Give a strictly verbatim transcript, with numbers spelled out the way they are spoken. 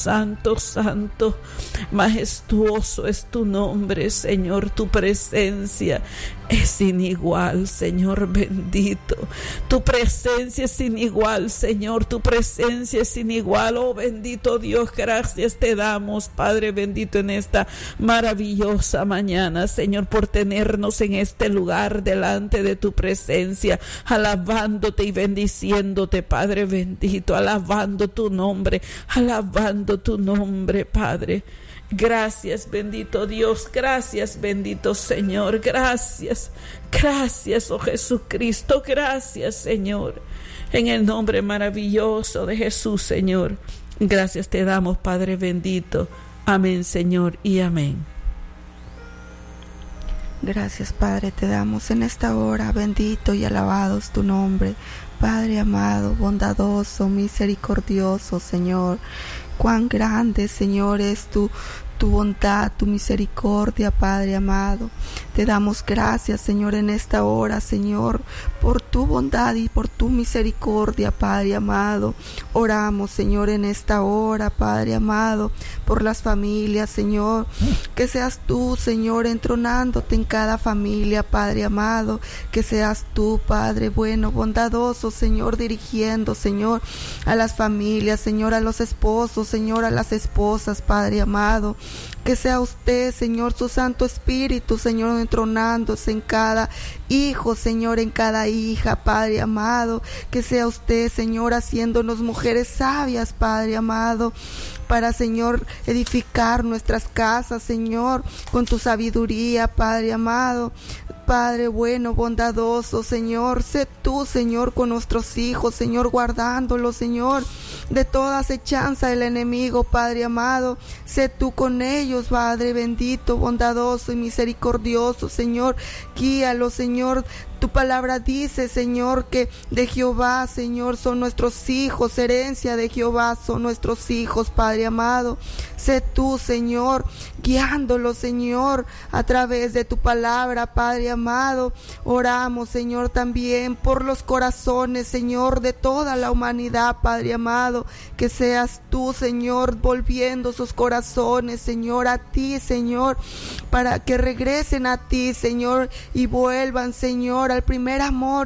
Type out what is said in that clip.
santo, santo. Majestuoso es tu nombre, Señor. Tu presencia es sin igual, Señor bendito. Tu presencia es sin igual, Señor. Tu presencia es sin igual. Oh bendito Dios, gracias te damos, Padre bendito, en esta maravillosa mañana, Señor, por tenernos en este lugar delante de tu presencia, alabándote y bendiciéndote, Padre bendito, alabando tu nombre, alabando tu nombre, Padre. Gracias, bendito Dios, gracias, bendito Señor, gracias, gracias, oh Jesucristo, gracias, Señor, en el nombre maravilloso de Jesús, Señor. Gracias te damos, Padre bendito. Amén, Señor, y amén. Gracias, Padre, te damos en esta hora, bendito y alabado es tu nombre, Padre amado, bondadoso, misericordioso, Señor. Cuán grande, Señor, es tu, tu bondad, tu misericordia, Padre amado. Te damos gracias, Señor, en esta hora, Señor, por tu bondad y por tu misericordia, Padre amado. Oramos, Señor, en esta hora, Padre amado, por las familias, Señor. Que seas tú, Señor, entronándote en cada familia, Padre amado. Que seas tú, Padre bueno, bondadoso, Señor, dirigiendo, Señor, a las familias, Señor, a los esposos, Señor, a las esposas, Padre amado. Que sea usted, Señor, su Santo Espíritu, Señor, entronándose en cada hijo, Señor, en cada hija, Padre amado. Que sea usted, Señor, haciéndonos mujeres sabias, Padre amado, para, Señor, edificar nuestras casas, Señor, con tu sabiduría, Padre amado. Padre bueno, bondadoso, Señor, sé tú, Señor, con nuestros hijos, Señor, guardándolos, Señor, de toda acechanza del enemigo, Padre amado. Sé tú con ellos, Padre bendito, bondadoso y misericordioso, Señor. Guíalos, Señor. Tu palabra dice, Señor, que de Jehová, Señor, son nuestros hijos, herencia de Jehová son nuestros hijos, Padre amado. Sé tú, Señor, guiándolos, Señor, a través de tu palabra, Padre amado. Oramos, Señor, también por los corazones, Señor, de toda la humanidad, Padre amado. Que seas tú, Señor, volviendo sus corazones, Señor, a ti, Señor, para que regresen a ti, Señor, y vuelvan, Señor, al primer amor,